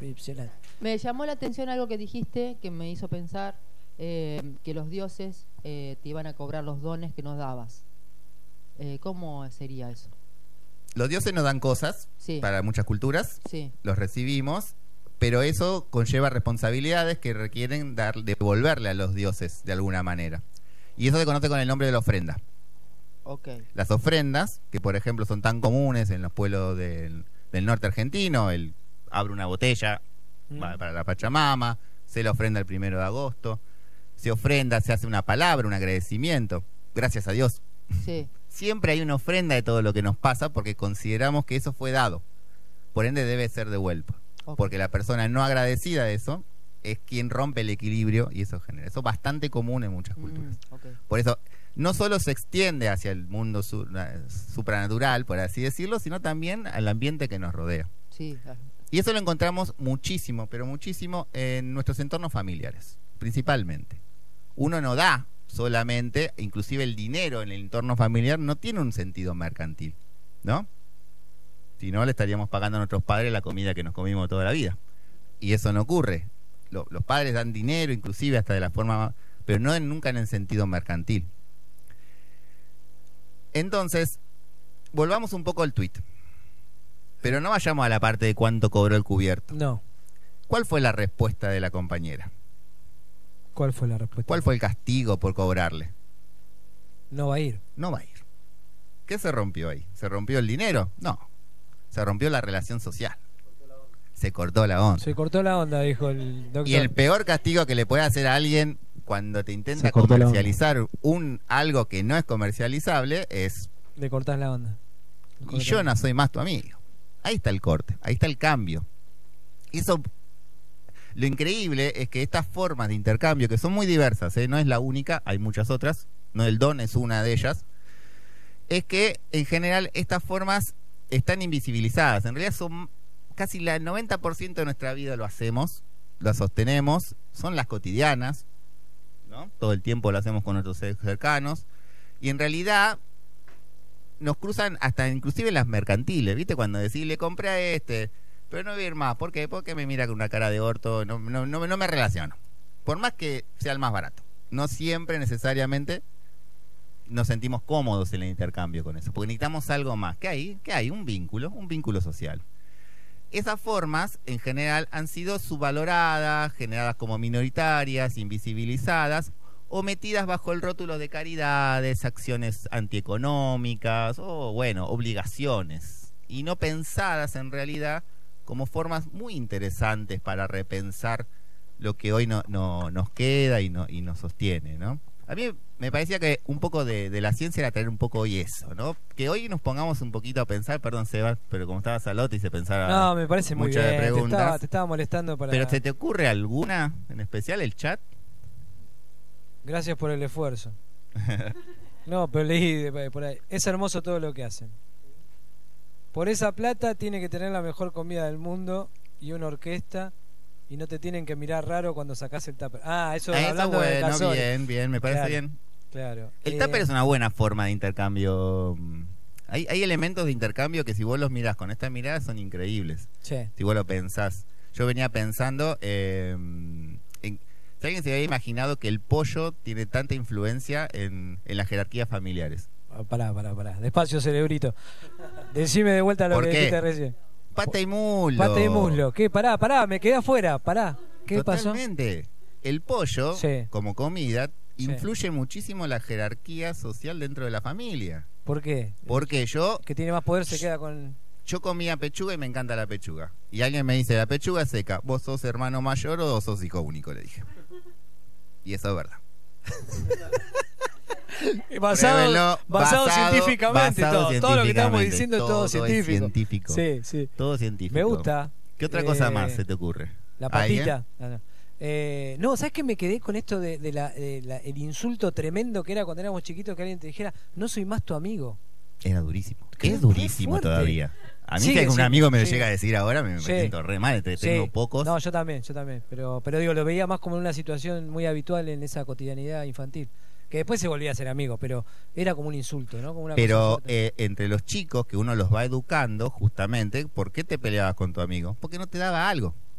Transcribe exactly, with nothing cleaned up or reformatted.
Impresionante. Me llamó la atención algo que dijiste que me hizo pensar eh, que los dioses eh, te iban a cobrar los dones que nos dabas. Eh, ¿Cómo sería eso? Los dioses nos dan cosas Sí. para muchas culturas, Sí. los recibimos, pero eso conlleva responsabilidades que requieren dar, devolverle a los dioses de alguna manera. Y eso se conoce con el nombre de la ofrenda. Okay. Las ofrendas, que por ejemplo son tan comunes en los pueblos del, del norte argentino, el abre una botella Mm. va para la Pachamama, se le ofrenda el primero de agosto, se ofrenda, se hace una palabra, un agradecimiento, gracias a Dios. Sí. Siempre hay una ofrenda de todo lo que nos pasa porque consideramos que eso fue dado, por ende debe ser devuelto. Okay. Porque la persona no agradecida de eso es quien rompe el equilibrio y eso genera. Eso es bastante común en muchas culturas. Mm, okay. Por eso no solo se extiende hacia el mundo su, supranatural, por así decirlo, sino también al ambiente que nos rodea. Sí. ah, Y eso lo encontramos muchísimo, pero muchísimo en nuestros entornos familiares, principalmente. Uno no da solamente, inclusive el dinero en el entorno familiar no tiene un sentido mercantil, ¿no? Si no, le estaríamos pagando a nuestros padres la comida que nos comimos toda la vida. Y eso no ocurre. Lo, los padres dan dinero, inclusive hasta de la forma, pero no en, nunca en el sentido mercantil. Entonces, volvamos un poco al tuit. Pero no vayamos a la parte de cuánto cobró el cubierto. No. ¿Cuál fue la respuesta de la compañera? ¿Cuál fue la respuesta? ¿Cuál fue el castigo por cobrarle? No va a ir. No va a ir. ¿Qué se rompió ahí? ¿Se rompió el dinero? No. Se rompió la relación social. Se cortó la onda. Se cortó la onda, dijo el doctor. Y el peor castigo que le puede hacer a alguien cuando te intenta Se cortó la comercializar un algo que no es comercializable es... Le cortás la onda. Y yo no soy más tu amigo. Ahí está el corte, ahí está el cambio. Eso, lo increíble es que estas formas de intercambio, que son muy diversas, ¿eh? No es la única, hay muchas otras, no, el don es una de ellas, es que en general estas formas están invisibilizadas. En realidad son casi la- el noventa por ciento de nuestra vida lo hacemos, lo sostenemos, son las cotidianas, ¿no? Todo el tiempo lo hacemos con nuestros seres cercanos, y en realidad nos cruzan hasta inclusive las mercantiles, ¿viste? Cuando decís, le compré a este, pero no voy a ir más. ¿Por qué? Porque me mira con una cara de orto, no, no, no, no me relaciono. Por más que sea el más barato. No siempre necesariamente nos sentimos cómodos en el intercambio con eso, porque necesitamos algo más. ¿Qué hay? ¿Qué hay? Un vínculo, un vínculo social. Esas formas, en general, han sido subvaloradas, generadas como minoritarias, invisibilizadas, o metidas bajo el rótulo de caridades, acciones antieconómicas, o bueno, obligaciones, y no pensadas en realidad como formas muy interesantes para repensar lo que hoy no, no, nos queda y, no, y nos sostiene, ¿no? A mí me parecía que un poco de, de la ciencia era traer un poco hoy eso, ¿no? Que hoy nos pongamos un poquito a pensar, perdón Seba, pero como estaba Salote y se pensaba No, me parece muy muchas bien. Te preguntas. estaba, te estaba molestando para... Pero ¿se te ocurre alguna en especial el chat? Gracias por el esfuerzo. No, pero leí de- por ahí. Es hermoso todo lo que hacen. Por esa plata tiene que tener la mejor comida del mundo y una orquesta y no te tienen que mirar raro cuando sacás el tupper. Ah, eso Ah, eso hablando de bueno, calzones. bien, bien, me parece Claro, bien. Claro. El Eh, tupper es una buena forma de intercambio. Hay, hay elementos de intercambio que si vos los mirás con esta mirada son increíbles. Sí. Si vos lo pensás. Yo venía pensando, eh, en, si alguien se había imaginado que el pollo tiene tanta influencia en, en las jerarquías familiares. Ah, Pará, pará, pará. Despacio, cerebrito. Decime de vuelta lo ¿Por que qué? dijiste recién. Pata y muslo. Pata y muslo. ¿Qué? Pará, pará, me quedé afuera. Pará. ¿Qué pasó? Totalmente. El pollo, Sí. como comida, Sí. influye muchísimo la jerarquía social dentro de la familia. ¿Por qué? Porque yo Que tiene más poder se queda con... yo comía pechuga y me encanta la pechuga. Y alguien me dice, la pechuga es seca. ¿Vos sos hermano mayor o sos hijo único? Le dije. Y eso es verdad. Basado, Pruébenlo, basado, científicamente basado todo. Todo lo que estamos científicamente. diciendo es todo, científico. Es científico. Sí, sí. Todo científico. Me gusta. ¿Qué otra cosa Eh, más se te ocurre? La ¿Alguien? patita. Ah, no. Eh, no, ¿sabes qué me quedé con esto de, de la, de la- el insulto tremendo que era cuando éramos chiquitos que alguien te dijera, no soy más tu amigo? Era durísimo. Qué Es durísimo fuerte. todavía. A mí Sigue si un siendo, amigo me lo sigue. llega a decir ahora, me, me Sí. siento re mal. te- Sí. Tengo pocos. No, yo también, yo también. Pero, pero digo, lo veía más como en una situación muy habitual en esa cotidianidad infantil. Que después se volvía a ser amigo, pero era como un insulto, ¿no? Como una cosa Pero fuerte. eh, entre los chicos que uno los va educando, justamente, ¿por qué te peleabas con tu amigo? Porque no te daba algo.